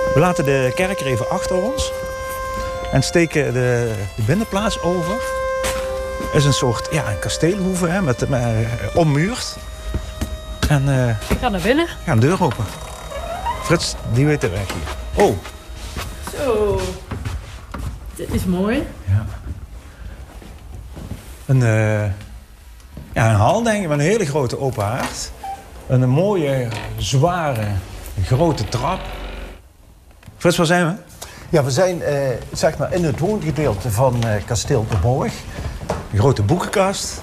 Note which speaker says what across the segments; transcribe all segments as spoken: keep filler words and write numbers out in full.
Speaker 1: We laten de kerk er even achter ons. En steken de, de binnenplaats over. Het is een soort ja, een kasteelhoeve hè, met, met, ommuurd. En uh,
Speaker 2: ik ga naar binnen.
Speaker 1: Ga een deur open. Frits, die weet de weg hier. Oh.
Speaker 2: Zo. Dit is mooi.
Speaker 1: Ja. Een, uh, ja, een hal denk ik met een hele grote open haard. En een mooie, zware, grote trap. Frits, waar zijn we?
Speaker 3: Ja, we zijn uh, zeg maar in het woongedeelte van uh, Kasteel de Borg.
Speaker 1: Een grote boekenkast.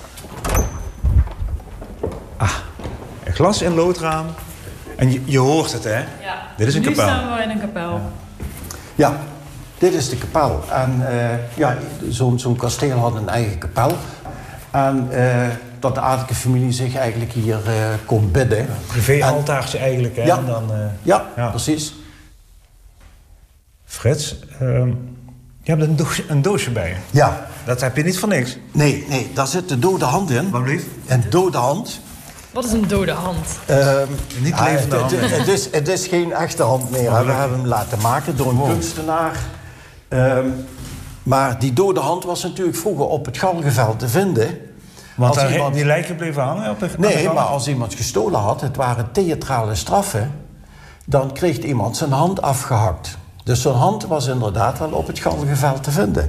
Speaker 1: Ah, een glas- en loodraam. En je, je hoort het, hè?
Speaker 2: Ja.
Speaker 1: Dit is een
Speaker 2: nu
Speaker 1: kapel.
Speaker 2: Nu staan we in een kapel.
Speaker 3: Ja, ja dit is de kapel. En uh, ja, zo'n zo'n kasteel had een eigen kapel. En uh, dat de adellijke familie zich eigenlijk hier uh, kon bidden.
Speaker 1: Ja, privé-altaartje eigenlijk, hè?
Speaker 3: Ja,
Speaker 1: en dan, uh,
Speaker 3: ja,
Speaker 1: ja,
Speaker 3: precies.
Speaker 1: Frits, uh, je hebt een doosje, een doosje bij je.
Speaker 3: Ja.
Speaker 1: Dat heb je niet voor niks.
Speaker 3: Nee, nee, daar zit de dode hand in.
Speaker 1: Wat lief?
Speaker 3: Een dode hand.
Speaker 2: Wat is een dode hand?
Speaker 3: Uh,
Speaker 1: niet levende
Speaker 3: ja,
Speaker 1: hand.
Speaker 3: Het, het, is, het is geen echte hand meer. Oh, we hebben hem laten maken door een wow. kunstenaar. Uh, maar die dode hand was natuurlijk vroeger op het Galgenveld te vinden.
Speaker 1: Want daar iemand... die lijken bleven hangen op de
Speaker 3: Nee, maar als iemand gestolen had, het waren theatrale straffen, dan kreeg iemand zijn hand afgehakt. Dus zijn hand was inderdaad wel op het Galgenveld te vinden.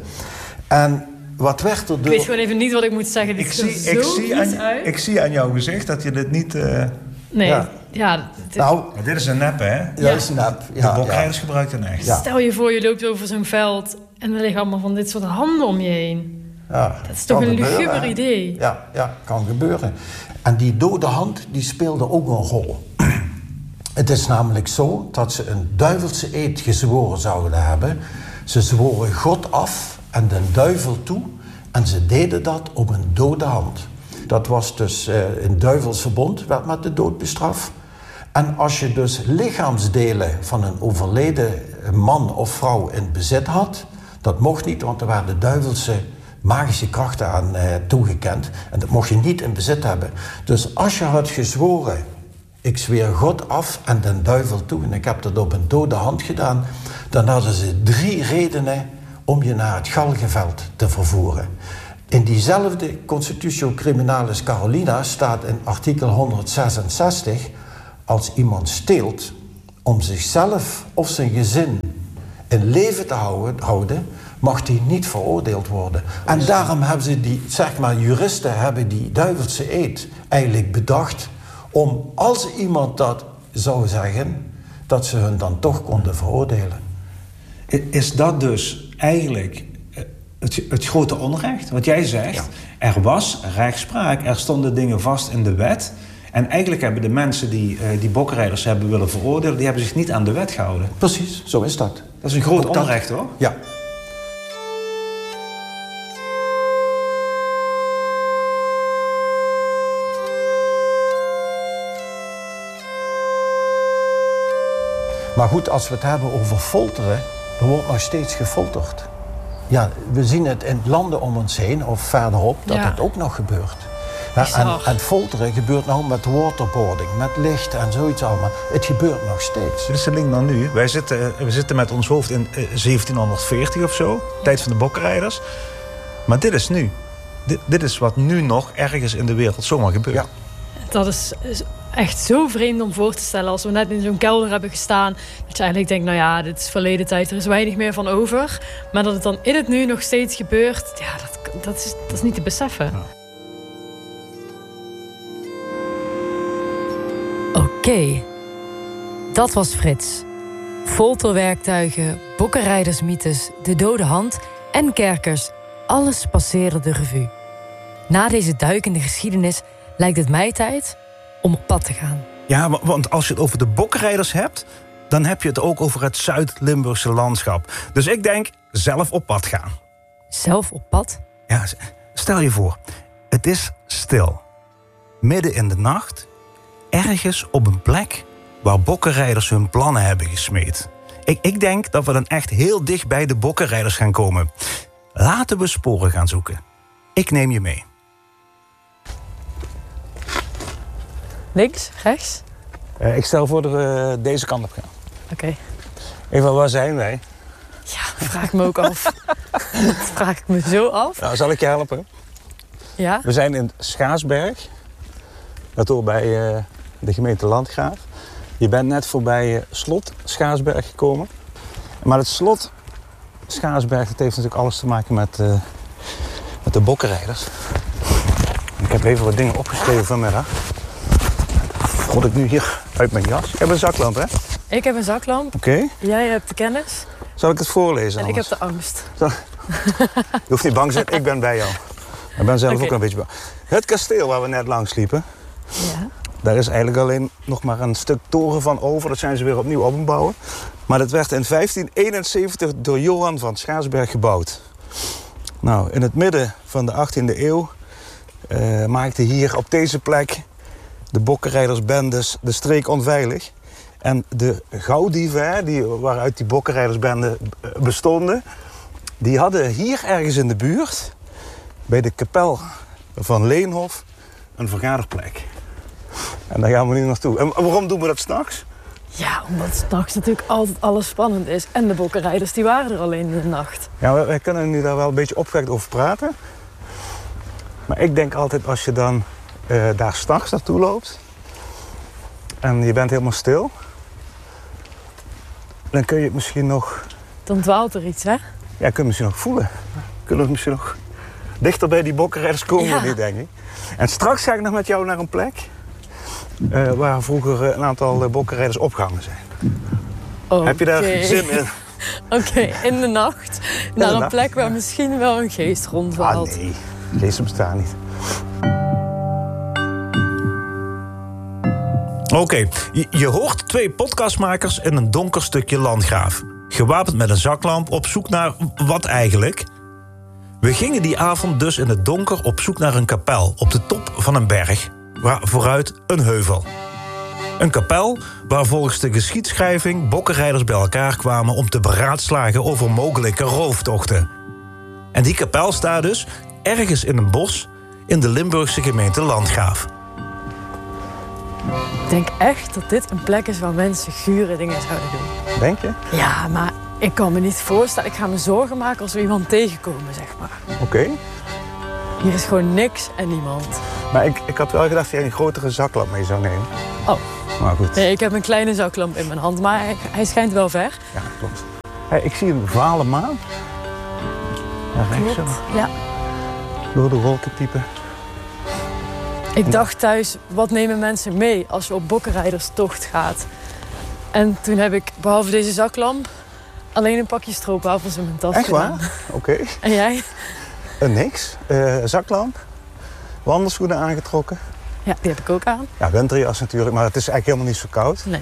Speaker 3: En wat werd er door...
Speaker 2: Ik weet gewoon even niet wat ik moet zeggen. Dit
Speaker 1: ik,
Speaker 2: zie,
Speaker 1: zie, ik, zie aan,
Speaker 2: uit.
Speaker 1: ik zie aan jouw gezicht dat je dit niet... Uh...
Speaker 2: Nee, ja. ja dit...
Speaker 3: Nou,
Speaker 1: maar dit is een nep, hè?
Speaker 3: Ja, dat is een nep.
Speaker 1: Ja, de bokrijders ja. gebruiken echt.
Speaker 2: Ja. Stel je voor, je loopt over zo'n veld en er liggen allemaal van dit soort handen om je heen.
Speaker 3: Ja,
Speaker 2: dat is toch een luguber idee?
Speaker 3: Ja, ja, kan gebeuren. En die dode hand, die speelde ook een rol. Het is namelijk zo dat ze een duivelse eed gezworen zouden hebben. Ze zworen God af en den duivel toe. En ze deden dat op een dode hand. Dat was dus uh, een duivelsverbond, werd met de dood bestraft. En als je dus lichaamsdelen van een overleden man of vrouw in bezit had, dat mocht niet, want er waren de duivelse magische krachten aan uh, toegekend. En dat mocht je niet in bezit hebben. Dus als je had gezworen, ik zweer God af en den duivel toe, en ik heb dat op een dode hand gedaan, dan hadden ze drie redenen om je naar het Galgenveld te vervoeren. In diezelfde Constitutio Criminalis Carolina staat in artikel honderdzesenzestig... als iemand steelt om zichzelf of zijn gezin in leven te houden, mag die niet veroordeeld worden. En daarom hebben ze die, zeg maar, juristen hebben die duivelse eed eigenlijk bedacht om, als iemand dat zou zeggen, dat ze hun dan toch konden veroordelen.
Speaker 1: Is dat dus eigenlijk het, het grote onrecht? Wat jij zegt, ja. Er was rechtspraak, er stonden dingen vast in de wet. En eigenlijk hebben de mensen die uh, die bokrijders hebben willen veroordelen, die hebben zich niet aan de wet gehouden.
Speaker 3: Precies, zo is dat.
Speaker 1: Dat is een groot
Speaker 3: Ook
Speaker 1: onrecht,
Speaker 3: dat,
Speaker 1: hoor.
Speaker 3: Ja. Maar goed, als we het hebben over folteren, er wordt nog steeds gefolterd. Ja, we zien het in landen om ons heen, of verderop, dat ja. het ook nog gebeurt. Ja, en, en folteren gebeurt nou met waterboarding, met licht en zoiets allemaal. Het gebeurt nog steeds.
Speaker 1: Dit is de link naar nu. Wij zitten, we zitten met ons hoofd in uh, zeventienhonderdveertig of zo, tijd van de bokrijders. Maar dit is nu. Dit, dit is wat nu nog ergens in de wereld zomaar gebeurt.
Speaker 3: Ja.
Speaker 2: Dat is, is echt zo vreemd om voor te stellen. Als we net in zo'n kelder hebben gestaan, dat je eigenlijk denkt, nou ja, dit is verleden tijd, er is weinig meer van over. Maar dat het dan in het nu nog steeds gebeurt, ja, dat, dat, is, dat is niet te beseffen. Ja.
Speaker 4: Oké, okay. Dat was Frits. Folterwerktuigen, bokkenrijdersmythes, de dode hand en kerkers. Alles passeerde de revue. Na deze duikende geschiedenis lijkt het mij tijd om op pad te gaan.
Speaker 1: Ja, want als je het over de bokrijders hebt, dan heb je het ook over het Zuid-Limburgse landschap. Dus ik denk, zelf op pad gaan.
Speaker 4: Zelf op pad?
Speaker 1: Ja, stel je voor, het is stil. Midden in de nacht, ergens op een plek waar bokkenrijders hun plannen hebben gesmeed. Ik, ik denk dat we dan echt heel dicht bij de bokkenrijders gaan komen. Laten we sporen gaan zoeken. Ik neem je mee.
Speaker 2: Links, rechts?
Speaker 1: Uh, ik stel voor dat we deze kant op gaan.
Speaker 2: Oké. Okay.
Speaker 1: Eva, waar zijn wij?
Speaker 2: Ja, vraag ik me ook af. Dat vraag ik me zo af.
Speaker 1: Nou, zal ik je helpen?
Speaker 2: Ja?
Speaker 1: We zijn in Schaarsberg. Dat hoort bij uh, de gemeente Landgraaf. Je bent net voorbij uh, slot Schaarsberg gekomen. Maar het slot Schaarsberg, dat heeft natuurlijk alles te maken met, uh, met de bokkenrijders. Ik heb even wat dingen opgeschreven vanmiddag. Rot ik nu hier uit mijn jas. Ik heb een zaklamp, hè?
Speaker 2: Ik heb een zaklamp.
Speaker 1: Oké. Okay.
Speaker 2: Jij hebt de kennis.
Speaker 1: Zal ik het voorlezen?
Speaker 2: En
Speaker 1: anders?
Speaker 2: ik heb de angst.
Speaker 1: Zal... Je hoeft niet bang te zijn, ik ben bij jou. Ik ben zelf okay. ook een beetje bang. Het kasteel waar we net langs liepen.
Speaker 2: Ja.
Speaker 1: Daar is eigenlijk alleen nog maar een stuk toren van over. Dat zijn ze weer opnieuw op aan bouwen. Maar dat werd in vijftien eenenzeventig door Johan van Schaarsberg gebouwd. Nou, in het midden van de achttiende eeuw uh, maakte hier op deze plek de bokkenrijdersbendes de streek onveilig. En de gauwdieven, die, waaruit die bokkenrijdersbenden bestonden, die hadden hier ergens in de buurt, bij de kapel van Leenhof, een vergaderplek. En daar gaan we nu naartoe. En waarom doen we dat 's nachts?
Speaker 2: Ja, omdat 's nachts natuurlijk altijd alles spannend is. En de bokkenrijders die waren er alleen in de nacht.
Speaker 1: Ja, wij, wij kunnen nu daar wel een beetje opgewekt over praten. Maar ik denk altijd, als je dan uh, daar 's nachts naartoe loopt en je bent helemaal stil, dan kun je het misschien nog...
Speaker 2: Dan dwaalt er iets, hè?
Speaker 1: Ja, kun je het misschien nog voelen. Kunnen we misschien nog dichter bij die bokkenrijders komen, ja. Nu, denk ik. En straks ga ik nog met jou naar een plek uh, waar vroeger een aantal uh, bokkenrijders opgehangen zijn.
Speaker 2: Okay.
Speaker 1: Heb je daar zin in?
Speaker 2: Oké, okay, in de nacht. In naar een nacht, plek waar ja. misschien wel een geest rondwaalt.
Speaker 1: Ah, nee, geesten bestaan niet.
Speaker 5: Oké, okay. je, je hoort twee podcastmakers in een donker stukje Landgraaf. Gewapend met een zaklamp op zoek naar wat eigenlijk? We gingen die avond dus in het donker op zoek naar een kapel op de top van een berg, waar vooruit een heuvel. Een kapel waar volgens de geschiedschrijving bokkenrijders bij elkaar kwamen om te beraadslagen over mogelijke rooftochten. En die kapel staat dus ergens in een bos in de Limburgse gemeente Landgraaf.
Speaker 2: Ik denk echt dat dit een plek is waar mensen gure dingen zouden doen.
Speaker 1: Denk je?
Speaker 2: Ja, maar ik kan me niet voorstellen. Ik ga me zorgen maken als we iemand tegenkomen, zeg maar.
Speaker 1: Oké. Okay.
Speaker 2: Hier is gewoon niks en niemand.
Speaker 1: Maar ik, ik had wel gedacht dat jij een grotere zaklamp mee zou nemen.
Speaker 2: Oh.
Speaker 1: Maar goed.
Speaker 2: Nee, ik heb een kleine zaklamp in mijn hand, maar hij, hij schijnt wel ver.
Speaker 1: Ja, klopt. Hey, ik zie een vale maan. Ja, rechts zo.
Speaker 2: Ja.
Speaker 1: Door de wolken typen.
Speaker 2: Ik dacht thuis, wat nemen mensen mee als je op bokkenrijderstocht gaat? En toen heb ik, behalve deze zaklamp, alleen een pakje stroopwafels in mijn tas
Speaker 1: Echt
Speaker 2: gedaan.
Speaker 1: waar? Oké. Okay.
Speaker 2: En jij?
Speaker 1: Uh, niks. Uh, zaklamp. Wandelschoenen aangetrokken.
Speaker 2: Ja, die heb ik ook aan.
Speaker 1: Ja, winterjas natuurlijk, maar het is eigenlijk helemaal niet zo koud.
Speaker 2: Nee.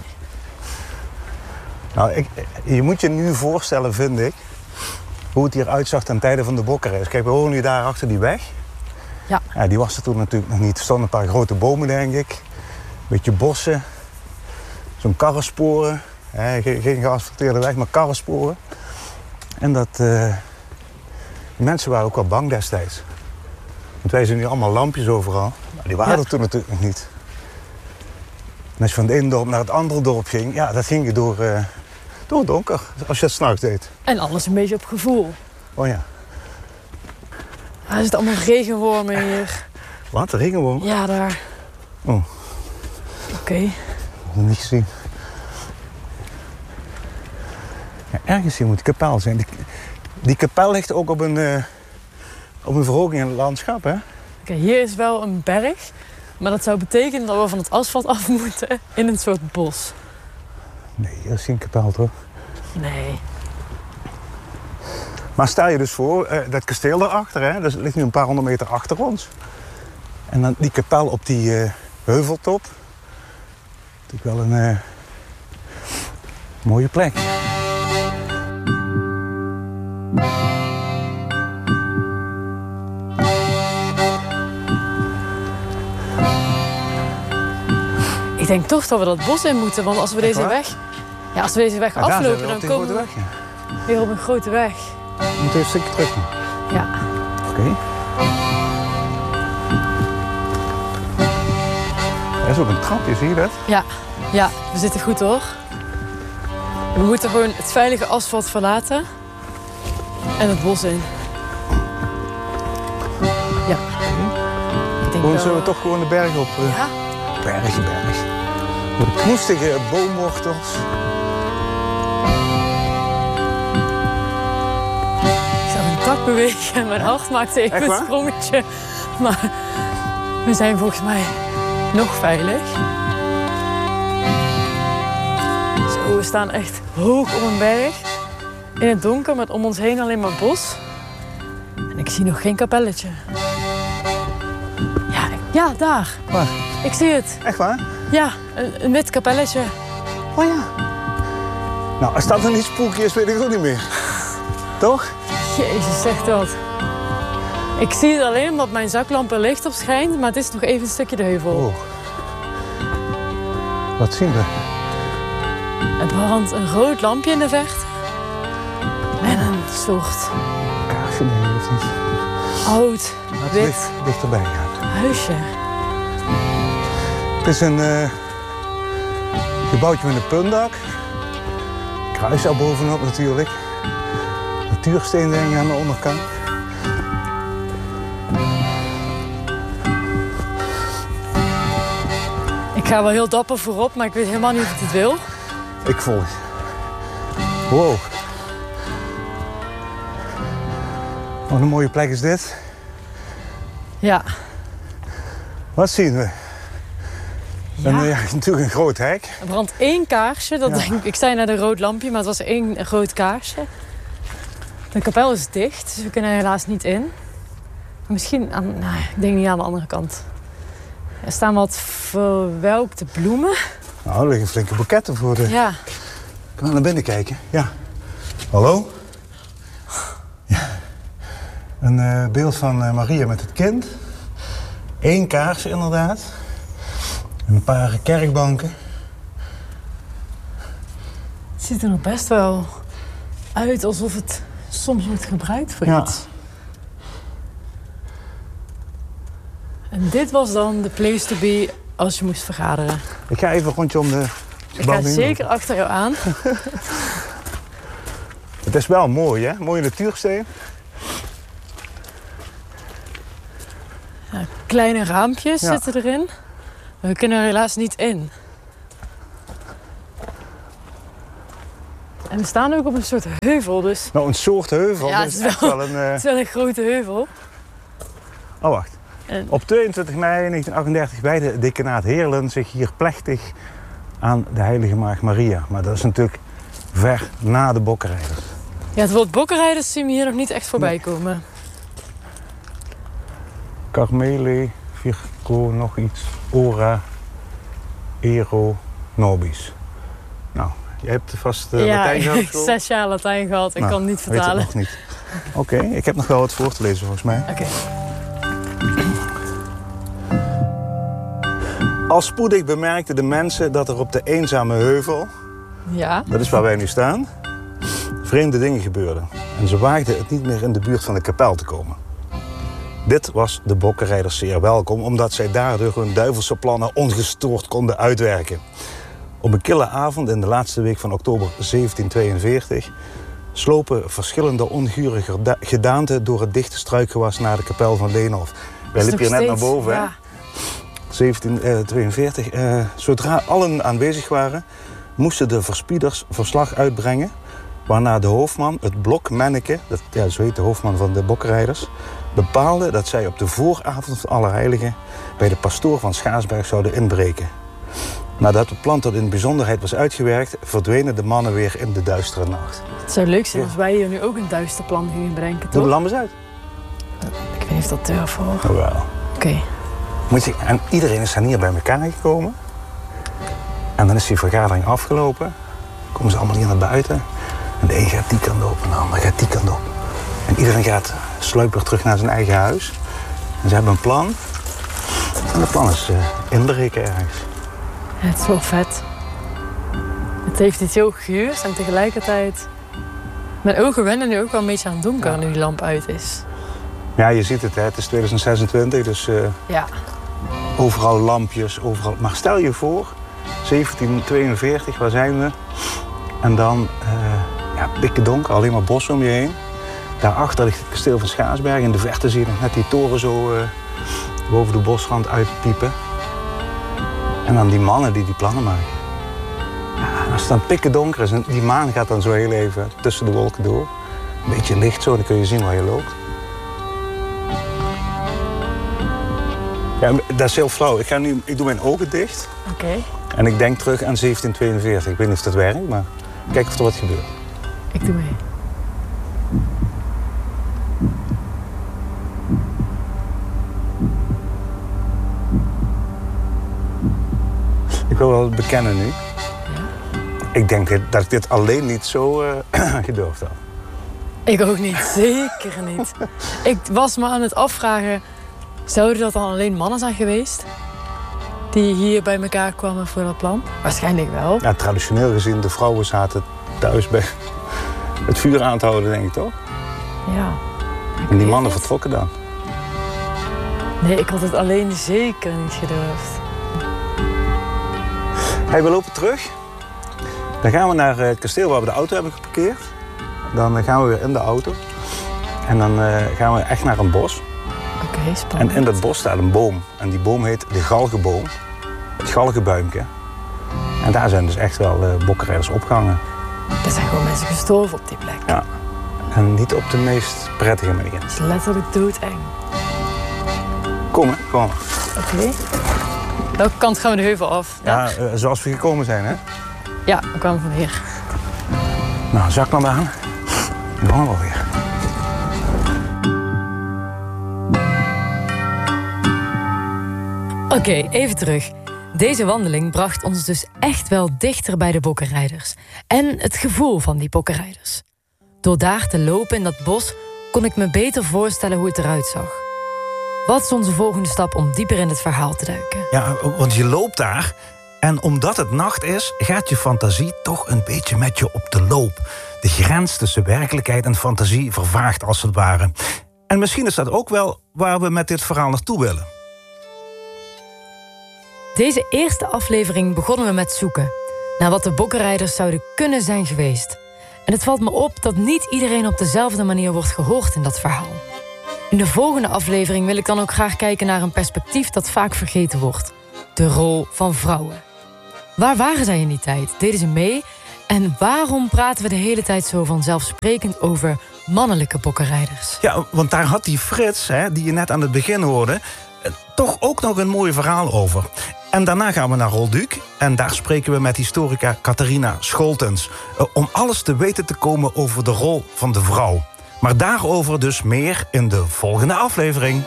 Speaker 1: Nou, ik, je moet je nu voorstellen, vind ik, hoe het hier uitzag ten tijde van de bokkenrace. Kijk, we wonen nu daar achter die weg.
Speaker 2: Ja.
Speaker 1: Ja, die was er toen natuurlijk nog niet. Er stonden een paar grote bomen, denk ik. Een beetje bossen. Zo'n karrensporen. Ja, geen, geen geasfalteerde weg, maar karrensporen. En dat... Uh, die mensen waren ook wel bang destijds. Want wij zien nu allemaal lampjes overal. Maar die waren ja. er toen natuurlijk nog niet. En als je van het ene dorp naar het andere dorp ging... Ja, dat ging je door, uh, door het donker. Als je het 's nachts deed.
Speaker 2: En alles een beetje op gevoel.
Speaker 1: Oh ja.
Speaker 2: Er zitten allemaal regenwormen hier.
Speaker 1: Wat? Regenwormen?
Speaker 2: Ja, daar.
Speaker 1: Oh.
Speaker 2: Oké. Okay.
Speaker 1: Ik heb het niet gezien. Ja, ergens hier moet de kapel zijn. Die, die kapel ligt ook op een, uh, op een verhoging in het landschap, hè?
Speaker 2: Oké, okay, hier is wel een berg. Maar dat zou betekenen dat we van het asfalt af moeten in een soort bos.
Speaker 1: Nee, hier is geen kapel, toch?
Speaker 2: Nee.
Speaker 1: Maar stel je dus voor, uh, dat kasteel daarachter, hè, dat ligt nu een paar honderd meter achter ons. En dan die kapel op die uh, heuveltop. Natuurlijk wel een uh, mooie plek.
Speaker 2: Ik denk toch dat we dat bos in moeten, want als we deze weg, ja, als we deze weg ja, aflopen, dan komen we weg, ja. weer op een grote weg.
Speaker 1: We moeten even een stukje terug.
Speaker 2: Ja.
Speaker 1: Oké. Okay. Er is ook een trapje, zie je dat?
Speaker 2: Ja, ja, we zitten goed hoor. We moeten gewoon het veilige asfalt verlaten. En het bos in. Ja. Ik denk
Speaker 6: Gewoon
Speaker 2: wel...
Speaker 6: zullen we toch gewoon de berg op? Uh,
Speaker 2: Ja.
Speaker 6: Berg, berg. Door de knoestige boomwortels.
Speaker 2: Ik zag een tak bewegen en mijn hart maakte even
Speaker 6: Echt
Speaker 2: een
Speaker 6: waar?
Speaker 2: sprongetje. Maar we zijn volgens mij nog veilig. Zo, we staan echt hoog op een berg. In het donker met om ons heen alleen maar bos. En ik zie nog geen kapelletje. Ja, ik- ja daar.
Speaker 6: Waar?
Speaker 2: Ik zie het.
Speaker 6: Echt waar?
Speaker 2: Ja, een, een wit kapelletje.
Speaker 6: Oh ja. Nou, als dat dan niet spooky is, weet ik ook niet meer. Toch?
Speaker 2: Jezus, zegt dat. Ik zie het alleen omdat mijn zaklamp er licht op schijnt, maar het is nog even een stukje de heuvel.
Speaker 6: Oh. Wat zien we?
Speaker 2: Er brandt een rood lampje in de verte. En een soort
Speaker 6: Kaarsje, nee, of niet?
Speaker 2: oud,
Speaker 6: Laten we
Speaker 2: wit
Speaker 6: dicht, dichterbij gaan.
Speaker 2: huisje.
Speaker 6: Het is een uh, gebouwtje met een puntdak. Kruis daar bovenop natuurlijk. Natuursteen denk ik aan de onderkant.
Speaker 2: Ik ga wel heel dapper voorop, maar ik weet helemaal niet of ik het wil.
Speaker 6: Ik volg. Wow. Wat een mooie plek is dit.
Speaker 2: Ja.
Speaker 6: Wat zien we?
Speaker 2: Ja.
Speaker 6: Een, ja, natuurlijk een groot hek.
Speaker 2: Er brandt één kaarsje. Dat
Speaker 6: Ja.
Speaker 2: denk ik, ik zei net een rood lampje, maar het was één rood kaarsje. De kapel is dicht, dus we kunnen er helaas niet in. Maar misschien, aan, nou, ik denk niet aan de andere kant. Er staan wat verwelkte bloemen.
Speaker 6: Nou, er liggen flinke boeketten voor de...
Speaker 2: Ja.
Speaker 6: Kan we naar binnen kijken? Ja. Hallo? Ja. Een uh, beeld van uh, Maria met het kind. Eén kaars inderdaad. En een paar kerkbanken.
Speaker 2: Het ziet er nog best wel uit alsof het soms wordt gebruikt voor
Speaker 6: Ja.
Speaker 2: iets. En dit was dan de place to be als je moest vergaderen.
Speaker 6: Ik ga even een rondje om de
Speaker 2: Ik ga
Speaker 6: gebouw heen.
Speaker 2: zeker achter jou aan.
Speaker 6: Het is wel mooi, hè? Mooie natuursteen.
Speaker 2: Ja, kleine raampjes
Speaker 6: Ja.
Speaker 2: zitten erin. Maar we kunnen er helaas niet in. En we staan ook op een soort heuvel, dus
Speaker 6: Nou, een soort heuvel.
Speaker 2: Ja,
Speaker 6: Dit
Speaker 2: het
Speaker 6: is
Speaker 2: is
Speaker 6: echt
Speaker 2: wel-
Speaker 6: wel een... uh...
Speaker 2: het is wel een grote heuvel.
Speaker 6: Oh, wacht.
Speaker 2: En
Speaker 6: Op tweeëntwintig mei negentien achtendertig wijde het decanaat Heerlen zich hier plechtig aan de heilige maagd Maria. Maar dat is natuurlijk ver na de bokkenrijders.
Speaker 2: ja, het woord bokkenrijders zien we hier nog niet echt voorbij komen.
Speaker 6: Carmele, Virgo, nog iets. Ora, Ero, Nobis. Nou, jij hebt vast uh,
Speaker 2: ja,
Speaker 6: Latijn
Speaker 2: ik
Speaker 6: gehad.
Speaker 2: heb
Speaker 6: school?
Speaker 2: zes jaar Latijn gehad. Ik
Speaker 6: Nou,
Speaker 2: kan het niet
Speaker 6: weet het
Speaker 2: vertalen.
Speaker 6: nog niet. Oké, ik heb nog wel wat voor te lezen volgens mij.
Speaker 2: Oké.
Speaker 6: Al spoedig bemerkten de mensen dat er op de eenzame heuvel,
Speaker 2: Ja.
Speaker 6: dat is waar wij nu staan, vreemde dingen gebeurden. En ze waagden het niet meer in de buurt van de kapel te komen. Dit was de bokkenrijders zeer welkom, omdat zij daardoor hun duivelse plannen ongestoord konden uitwerken. Op een kille avond in de laatste week van oktober zeventienhonderdtweeënveertig slopen verschillende ongure geda- gedaanten door het dichte struikgewas naar de kapel van Leenhof. Wij
Speaker 2: Is
Speaker 6: liepen
Speaker 2: nog
Speaker 6: hier net naar
Speaker 2: steeds-
Speaker 6: boven, hè?
Speaker 2: ja.
Speaker 6: zeventienhonderdtweeënveertig. Uh, zodra allen aanwezig waren, moesten de verspieders verslag uitbrengen. Waarna de hoofdman, het blok Menneke, dat, ja, zo heet de hoofdman van de bokkenrijders, bepaalde dat zij op de vooravond van Allerheiligen bij de pastoor van Schaarsberg zouden inbreken. Nadat het plan tot in bijzonderheid was uitgewerkt, verdwenen de mannen weer in de duistere nacht.
Speaker 2: Het zou leuk zijn
Speaker 6: Ja.
Speaker 2: als wij hier nu ook een duister plan gingen bedenken,
Speaker 6: Doe de
Speaker 2: toch?
Speaker 6: lamp eens uit.
Speaker 2: Ik weet niet of dat durf hoor. Oké.
Speaker 6: Jawel. Moet je, en iedereen is dan hier bij elkaar gekomen. En dan is die vergadering afgelopen. Komen ze allemaal hier naar buiten. En de een gaat die kant op en de ander gaat die kant op. En iedereen gaat sluipig terug naar zijn eigen huis. En ze hebben een plan. En dat plan is uh, inbreken ergens.
Speaker 2: Ja, het is wel vet. Het heeft iets heel guurs en tegelijkertijd... Mijn ogen wennen nu ook wel een beetje aan het donker
Speaker 6: Ja.
Speaker 2: nu die lamp uit is.
Speaker 6: Ja, je ziet het, hè. Het is tweeduizend zesentwintig, dus uh,
Speaker 2: Ja.
Speaker 6: overal lampjes, overal. Maar stel je voor, zeventienhonderdtweeënveertig, waar zijn we? En dan uh, ja, pikken donker, alleen maar bos om je heen. Daarachter ligt het kasteel van Schaarsbergen. In de verte zie je nog net die toren zo uh, boven de bosrand uitpiepen. En dan die mannen die die plannen maken. Ja, als het dan pikken donker is en die maan gaat dan zo heel even tussen de wolken door. Een beetje licht zo, dan kun je zien waar je loopt. Ja, dat is heel flauw. Ik, ga nu, ik doe mijn ogen dicht.
Speaker 2: Oké. Okay.
Speaker 6: En ik denk terug aan zeventien tweeënveertig. Ik weet niet of dat werkt, maar kijk of er wat gebeurt.
Speaker 2: Ik doe mee.
Speaker 6: Ik wil wel bekennen nu. Ja? Ik denk dat ik dit alleen niet zo uh, gedurfd had.
Speaker 2: Ik ook niet, zeker niet. Ik was me aan het afvragen, zouden dat dan alleen mannen zijn geweest? Die hier bij elkaar kwamen voor dat plan? Waarschijnlijk wel.
Speaker 6: Ja, traditioneel gezien, de vrouwen zaten thuis bij het vuur aan te houden, denk ik toch?
Speaker 2: Ja.
Speaker 6: En die mannen vertrokken dan.
Speaker 2: Nee, ik had het alleen zeker niet gedurfd.
Speaker 6: Hey, we lopen terug. Dan gaan we naar het kasteel waar we de auto hebben geparkeerd. Dan gaan we weer in de auto. En dan uh, gaan we echt naar een bos.
Speaker 2: Oké, okay, spannend.
Speaker 6: En in dat bos staat een boom. En die boom heet de galgenboom. Het galgenbuimke. En daar zijn dus echt wel uh, bokkenrijders opgehangen.
Speaker 2: Er zijn gewoon mensen gestorven op die plek.
Speaker 6: Ja. En niet op de meest prettige manier.
Speaker 2: Het is letterlijk doodeng.
Speaker 6: Kom, hè. Kom.
Speaker 2: Oké. Okay. Welke kant gaan we de heuvel af?
Speaker 6: Ja, uh, zoals we gekomen zijn, hè?
Speaker 2: Ja, we kwamen van hier.
Speaker 6: Nou, zaklamp aan. Dan gaan we wel weer.
Speaker 4: Oké, okay, even terug. Deze wandeling bracht ons dus echt wel dichter bij de bokkenrijders. En het gevoel van die bokkenrijders. Door daar te lopen in dat bos kon ik me beter voorstellen hoe het eruit zag. Wat is onze volgende stap om dieper in het verhaal te duiken?
Speaker 1: Ja, want je loopt daar en omdat het nacht is, gaat je fantasie toch een beetje met je op de loop. De grens tussen werkelijkheid en fantasie vervaagt als het ware. En misschien is dat ook wel waar we met dit verhaal naartoe willen.
Speaker 4: Deze eerste aflevering begonnen we met zoeken naar wat de bokkenrijders zouden kunnen zijn geweest. En het valt me op dat niet iedereen op dezelfde manier wordt gehoord in dat verhaal. In de volgende aflevering wil ik dan ook graag kijken naar een perspectief dat vaak vergeten wordt. De rol van vrouwen. Waar waren zij in die tijd? Deden ze mee? En waarom praten we de hele tijd zo vanzelfsprekend over mannelijke bokkenrijders?
Speaker 1: Ja, want daar had die Frits, hè, die je net aan het begin hoorde, toch ook nog een mooi verhaal over. En daarna gaan we naar Rolduc en daar spreken we met historica Catharina Scholtens om alles te weten te komen over de rol van de vrouw. Maar daarover dus meer in de volgende aflevering.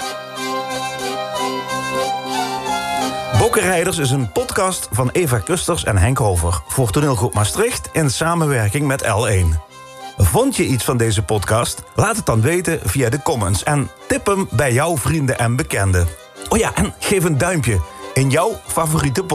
Speaker 1: Bokkenrijders is een podcast van Eva Kusters en Henk Hover voor Toneelgroep Maastricht in samenwerking met L één. Vond je iets van deze podcast? Laat het dan weten via de comments en tip hem bij jouw vrienden en bekenden. Oh ja, en geef een duimpje in jouw favoriete podcast.